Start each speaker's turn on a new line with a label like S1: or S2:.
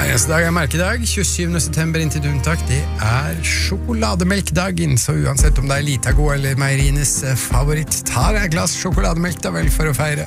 S1: Eneste dag merkedag, 27. september inntil unntak, det sjokolademelkdagen, så uansett om det Litago eller meierienes favoritt, tar glass sjokolademelk da vel for å feire.